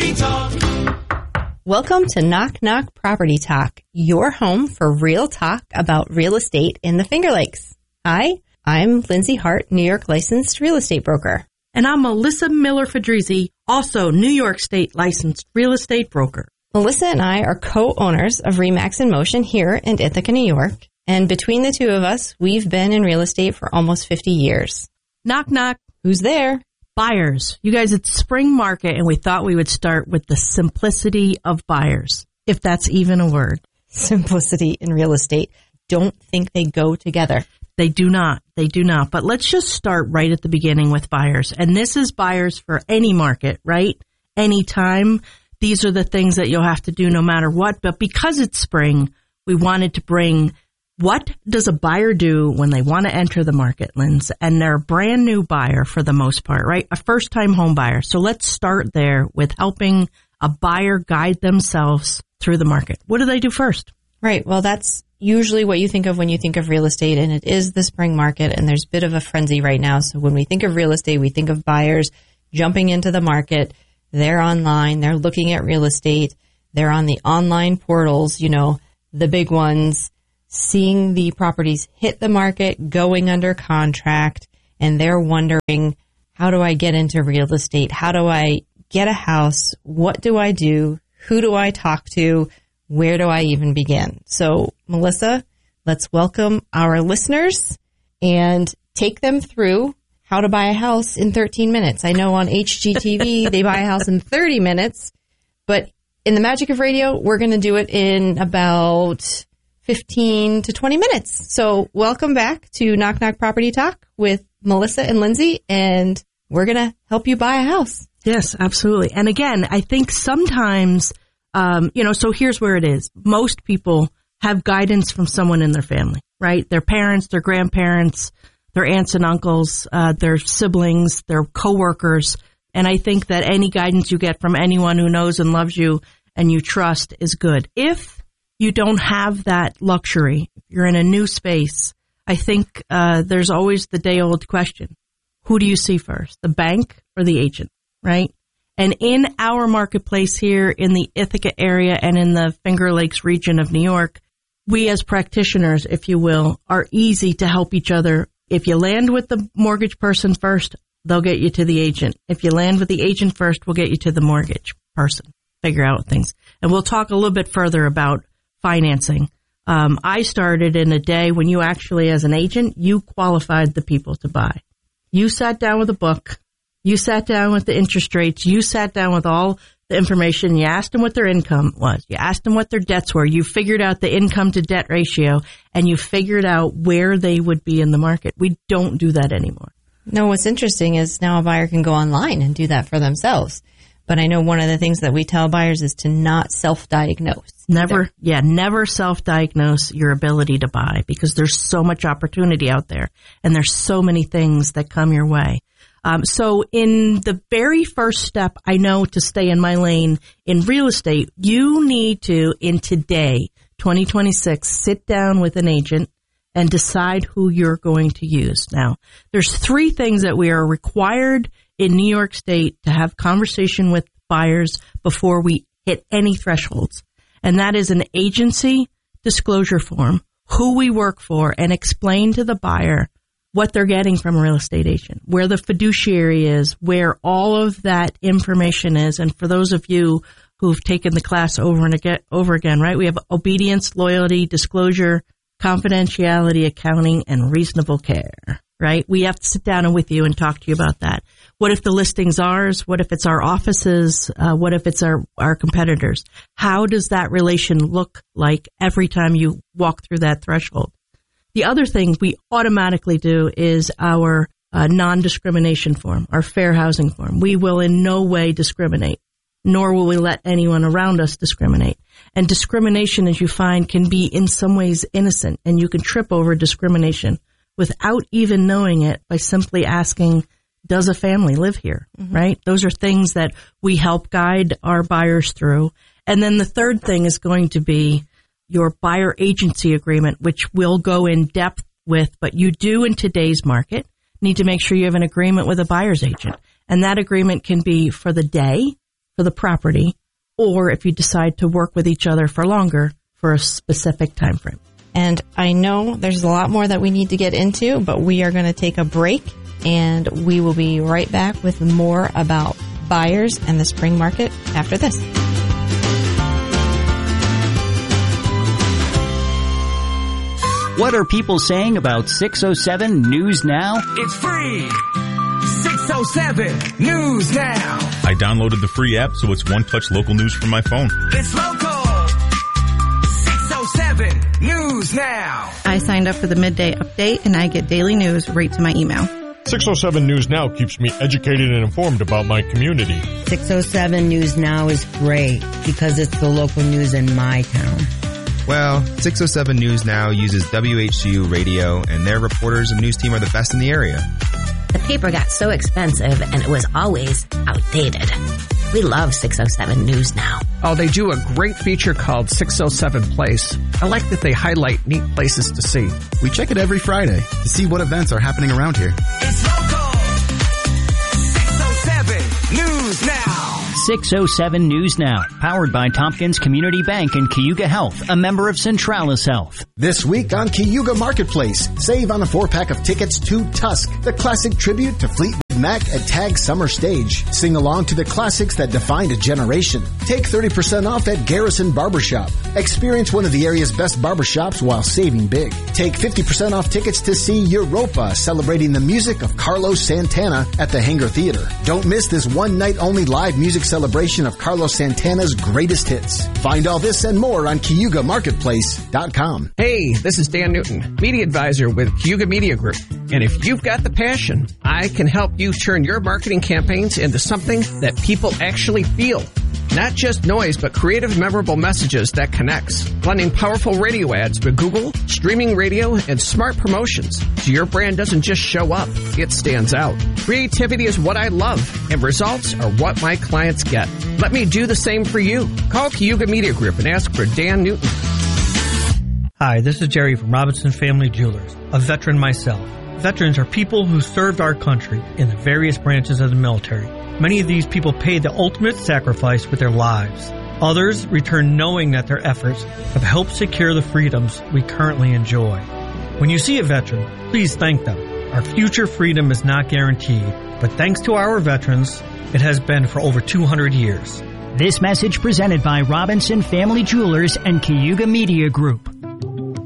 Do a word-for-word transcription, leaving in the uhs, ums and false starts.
Property Talk. Welcome to Knock Knock Property Talk, your home for real talk about real estate in the Finger Lakes. Hi, I'm Lindsay Hart, New York licensed real estate broker. And I'm Melissa Miller-Fedrizzi, also New York State licensed real estate broker. Melissa and I are co-owners of Remax in Motion here in Ithaca, New York. And between the two of us, we've been in real estate for almost fifty years. Knock, knock. Who's there? Buyers. You guys, it's spring market, and we thought we would start with the simplicity of buyers, if that's even a word. Simplicity in real estate. Don't think they go together. They do not. They do not. But let's just start right at the beginning with buyers. And this is buyers for any market, right? Anytime. These are the things that you'll have to do no matter what. But because it's spring, we wanted to bring what does a buyer do when they want to enter the market, Linz? And they're a brand new buyer for the most part, right? A first-time home buyer. So let's start there with helping a buyer guide themselves through the market. What do they do first? Right. Well, that's usually what you think of when you think of real estate, and it is the spring market, and there's a bit of a frenzy right now. So when we think of real estate, we think of buyers jumping into the market. They're online. They're looking at real estate. They're on the online portals, you know, the big ones, seeing the properties hit the market, going under contract, and they're wondering, how do I get into real estate? How do I get a house? What do I do? Who do I talk to? Where do I even begin? So, Melissa, let's welcome our listeners and take them through how to buy a house in thirteen minutes. I know on H G T V, they buy a house in thirty minutes, but in the magic of radio, we're going to do it in about fifteen to twenty minutes. So welcome back to Knock Knock Property Talk with Melissa and Lindsay, and we're going to help you buy a house. Yes, absolutely. And again, I think sometimes, um, you know, so here's where it is. Most people have guidance from someone in their family, right? Their parents, their grandparents, their aunts and uncles, uh, their siblings, their coworkers. And I think that any guidance you get from anyone who knows and loves you and you trust is good. If you don't have that luxury, you're in a new space, I think uh, there's always the day-old question. Who do you see first, the bank or the agent, right? And in our marketplace here in the Ithaca area and in the Finger Lakes region of New York, we as practitioners, if you will, are easy to help each other. If you land with the mortgage person first, they'll get you to the agent. If you land with the agent first, we'll get you to the mortgage person. Figure out things. And we'll talk a little bit further about financing. Um, I started in a day when you actually, as an agent, you qualified the people to buy. You sat down with a book. You sat down with the interest rates. You sat down with all the information. You asked them what their income was. You asked them what their debts were. You figured out the income to debt ratio, and you figured out where they would be in the market. We don't do that anymore. No, what's interesting is now a buyer can go online and do that for themselves. But I know one of the things that we tell buyers is to not self-diagnose. Never, either. yeah, never self-diagnose your ability to buy, because there's so much opportunity out there and there's so many things that come your way. Um, so in the very first step, I know to stay in my lane in real estate, you need to, in today, twenty twenty-six, sit down with an agent and decide who you're going to use. Now, there's three things that we are required in New York State to have conversation with buyers before we hit any thresholds. And that is an agency disclosure form, who we work for, and explain to the buyer what they're getting from a real estate agent, where the fiduciary is, where all of that information is. And for those of you who've taken the class over and again, over again, right, we have obedience, loyalty, disclosure, confidentiality, accounting, and reasonable care, right? We have to sit down and with you and talk to you about that. What if the listing's ours? What if it's our offices? Uh, what if it's our, our competitors? How does that relation look like every time you walk through that threshold? The other thing we automatically do is our uh, non-discrimination form, our fair housing form. We will in no way discriminate, nor will we let anyone around us discriminate. And discrimination, as you find, can be in some ways innocent, and you can trip over discrimination without even knowing it by simply asking, does a family live here, mm-hmm. right? Those are things that we help guide our buyers through. And then the third thing is going to be your buyer agency agreement, which we'll go in depth with, but you do in today's market need to make sure you have an agreement with a buyer's agent. And that agreement can be for the day, for the property, or if you decide to work with each other for longer for a specific time frame. And I know there's a lot more that we need to get into, but we are going to take a break, and we will be right back with more about buyers and the spring market after this. What are people saying about six oh seven News Now? It's free! six oh seven News Now! I downloaded the free app, so it's one-touch local news from my phone. It's local! six oh seven News Now! I signed up for the midday update, and I get daily news right to my email. six oh seven News Now keeps me educated and informed about my community. six oh seven News Now is great because it's the local news in my town. Well, six oh seven News Now uses W H C U radio, and their reporters and news team are the best in the area. The paper got so expensive, and it was always outdated. We love six oh seven News Now. Oh, they do a great feature called six oh seven Place. I like that they highlight neat places to see. We check it every Friday to see what events are happening around here. It's local! six oh seven News Now! six oh seven News Now, powered by Tompkins Community Bank and Cayuga Health, a member of Centralis Health. This week on Cayuga Marketplace, save on a four-pack of tickets to Tusk, the classic tribute to Fleetwood Mac at Tag Summer Stage. Sing along to the classics that defined a generation. Take thirty percent off at Garrison Barbershop. Experience one of the area's best barbershops while saving big. Take fifty percent off tickets to see Europa, celebrating the music of Carlos Santana at the Hangar Theater. Don't miss this one-night-only live music celebration of Carlos Santana's greatest hits. Find all this and more on Cayuga Marketplace dot com. Hey, this is Dan Newton, Media Advisor with Cayuga Media Group. And if you've got the passion, I can help you turn your marketing campaigns into something that people actually feel. Not just noise, but creative, memorable messages that connects. Blending powerful radio ads with Google, streaming radio, and smart promotions. So your brand doesn't just show up, it stands out. Creativity is what I love, and results are what my clients get. Let me do the same for you. Call Cayuga Media Group and ask for Dan Newton. Hi, this is Jerry from Robinson Family Jewelers, a veteran myself. Veterans are people who served our country in the various branches of the military. Many of these people paid the ultimate sacrifice with their lives. Others return knowing that their efforts have helped secure the freedoms we currently enjoy. When you see a veteran, please thank them. Our future freedom is not guaranteed, but thanks to our veterans, it has been for over two hundred years. This message presented by Robinson Family Jewelers and Cayuga Media Group.